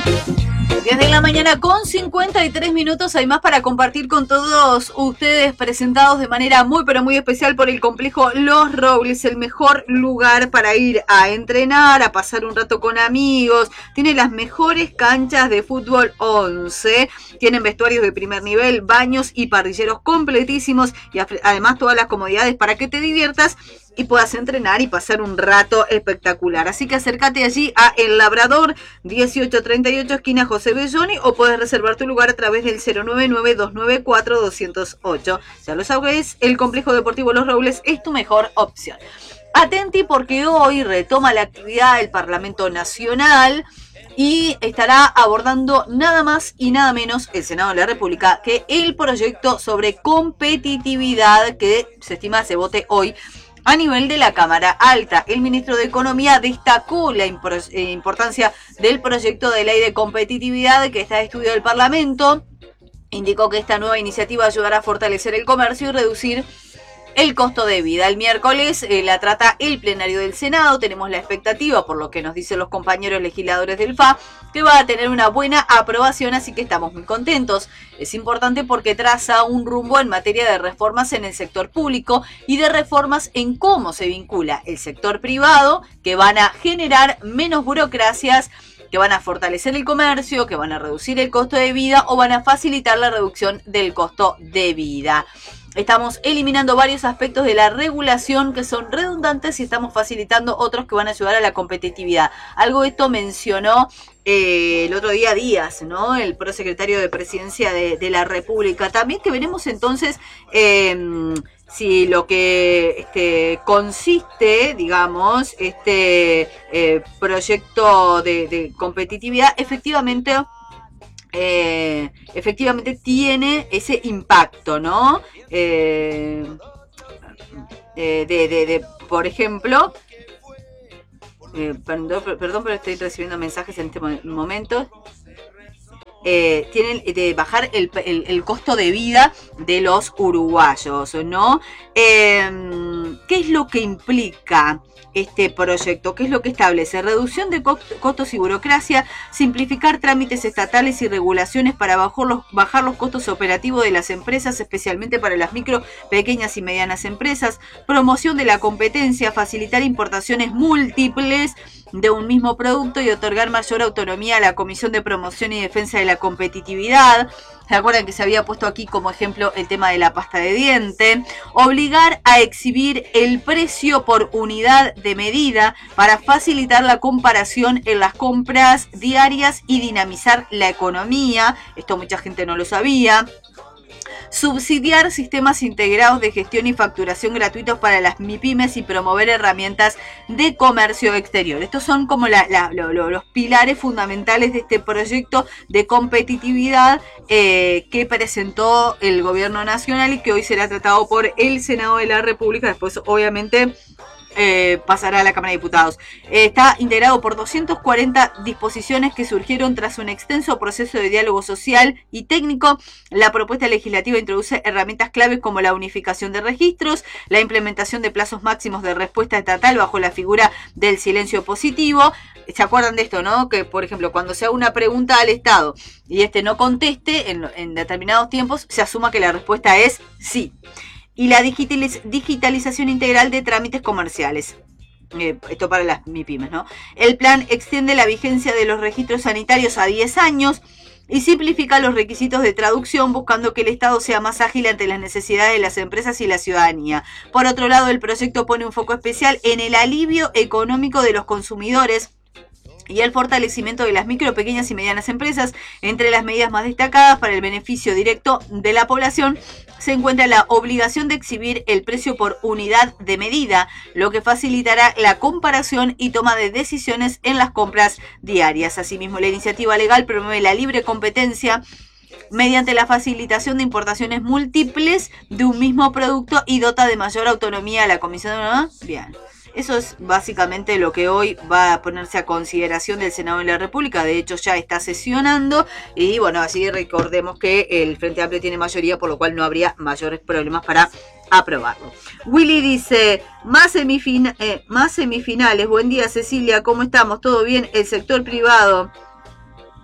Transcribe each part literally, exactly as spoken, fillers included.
diez de la mañana con cincuenta y tres minutos, hay más para compartir con todos ustedes, presentados de manera muy pero muy especial por el complejo Los Robles, el mejor lugar para ir a entrenar, a pasar un rato con amigos. Tiene las mejores canchas de fútbol once, tienen vestuarios de primer nivel, baños y parrilleros completísimos y además todas las comodidades para que te diviertas y puedas entrenar y pasar un rato espectacular. Así que acércate allí a El Labrador, dieciocho treinta y ocho, esquina José Belloni, o puedes reservar tu lugar a través del cero nueve nueve, dos nueve cuatro, dos cero ocho. Ya lo sabes, el Complejo Deportivo Los Robles es tu mejor opción. Atenti porque hoy retoma la actividad el Parlamento Nacional y estará abordando nada más y nada menos el Senado de la República que el proyecto sobre competitividad que se estima se vote hoy a nivel de la Cámara Alta. El ministro de Economía destacó la importancia del proyecto de ley de competitividad que está de estudio del Parlamento. Indicó que esta nueva iniciativa ayudará a fortalecer el comercio y reducir el costo de vida. El miércoles eh, la trata el plenario del Senado. Tenemos la expectativa, por lo que nos dicen los compañeros legisladores del F A, que va a tener una buena aprobación, así que estamos muy contentos. Es importante porque traza un rumbo en materia de reformas en el sector público y de reformas en cómo se vincula el sector privado, que van a generar menos burocracias, que van a fortalecer el comercio, que van a reducir el costo de vida o van a facilitar la reducción del costo de vida. Estamos eliminando varios aspectos de la regulación que son redundantes y estamos facilitando otros que van a ayudar a la competitividad. Algo de esto mencionó eh, el otro día Díaz, ¿no? El prosecretario de Presidencia de, de la República. También que veremos entonces eh, si lo que este, consiste, digamos, este eh, proyecto de, de competitividad efectivamente... Eh, efectivamente tiene ese impacto, ¿no? Eh, de, de, de, de, por ejemplo, eh, perdón, perdón, pero estoy recibiendo mensajes en este momento. Eh, tienen de bajar el, el, el costo de vida de los uruguayos, ¿no? Eh, ¿Qué es lo que implica este proyecto? ¿Qué es lo que establece? Reducción de costos y burocracia, simplificar trámites estatales y regulaciones para bajar los, bajar los costos operativos de las empresas, especialmente para las micro, pequeñas y medianas empresas, promoción de la competencia, facilitar importaciones múltiples de un mismo producto y otorgar mayor autonomía a la Comisión de Promoción y Defensa de la Competitividad. ¿Se acuerdan que se había puesto aquí como ejemplo el tema de la pasta de diente? Obligar a exhibir el precio por unidad de medida para facilitar la comparación en las compras diarias y dinamizar la economía. Esto mucha gente no lo sabía. Subsidiar sistemas integrados de gestión y facturación gratuitos para las MIPYMES y promover herramientas de comercio exterior. Estos son como la, la, lo, lo, los pilares fundamentales de este proyecto de competitividad eh, que presentó el gobierno nacional y que hoy será tratado por el Senado de la República. Después, obviamente, Eh, pasará a la Cámara de Diputados. Eh, está integrado por doscientas cuarenta disposiciones que surgieron tras un extenso proceso de diálogo social y técnico. La propuesta legislativa introduce herramientas claves como la unificación de registros, la implementación de plazos máximos de respuesta estatal bajo la figura del silencio positivo. ¿Se acuerdan de esto, no? Que, por ejemplo, cuando se haga una pregunta al Estado y este no conteste en, en determinados tiempos, se asuma que la respuesta es sí. Y la digitaliz- digitalización integral de trámites comerciales. Eh, esto para las MIPYMES, ¿no? El plan extiende la vigencia de los registros sanitarios a diez años y simplifica los requisitos de traducción, buscando que el Estado sea más ágil ante las necesidades de las empresas y la ciudadanía. Por otro lado, el proyecto pone un foco especial en el alivio económico de los consumidores y el fortalecimiento de las micro, pequeñas y medianas empresas. Entre las medidas más destacadas para el beneficio directo de la población se encuentra la obligación de exhibir el precio por unidad de medida, lo que facilitará la comparación y toma de decisiones en las compras diarias. Asimismo, la iniciativa legal promueve la libre competencia mediante la facilitación de importaciones múltiples de un mismo producto y dota de mayor autonomía a la Comisión de... Bien. Eso es básicamente lo que hoy va a ponerse a consideración del Senado de la República. De hecho, ya está sesionando. Y bueno, así recordemos que el Frente Amplio tiene mayoría, por lo cual no habría mayores problemas para aprobarlo. Willy dice, más, semifina- eh, más semifinales. Buen día, Cecilia, ¿cómo estamos? ¿Todo bien? El sector privado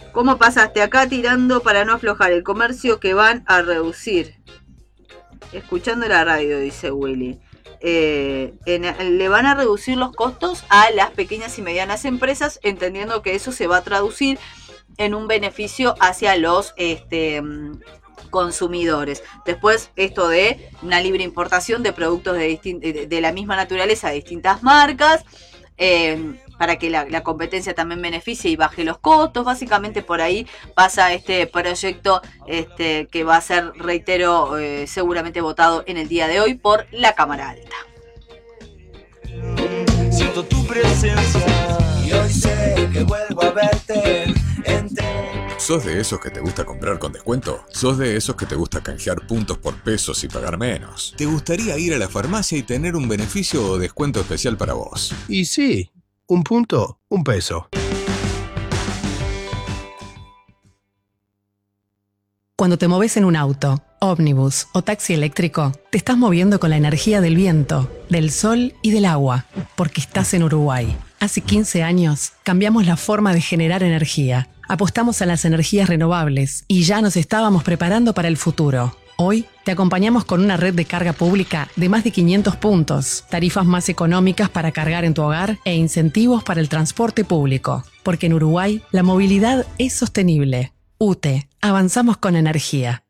¿Cómo pasaste acá tirando para no aflojar el comercio que van a reducir? Escuchando la radio, dice Willy. Eh, en, le van a reducir los costos a las pequeñas y medianas empresas, entendiendo que eso se va a traducir en un beneficio hacia los este, consumidores. Después, esto de una libre importación de productos de, de, de la misma naturaleza de distintas marcas, eh, para que la, la competencia también beneficie y baje los costos. Básicamente por ahí pasa este proyecto este, que va a ser, reitero, eh, seguramente votado en el día de hoy por la Cámara Alta. Siento tu presencia y hoy sé que vuelvo a verte. ¿Sos de esos que te gusta comprar con descuento? ¿Sos de esos que te gusta canjear puntos por pesos y pagar menos? ¿Te gustaría ir a la farmacia y tener un beneficio o descuento especial para vos? Y sí, un punto, un peso. Cuando te moves en un auto, ómnibus o taxi eléctrico, te estás moviendo con la energía del viento, del sol y del agua, porque estás en Uruguay. Hace quince años cambiamos la forma de generar energía, apostamos a las energías renovables y ya nos estábamos preparando para el futuro. Hoy te acompañamos con una red de carga pública de más de quinientos puntos, tarifas más económicas para cargar en tu hogar e incentivos para el transporte público. Porque en Uruguay la movilidad es sostenible. U T E, avanzamos con energía.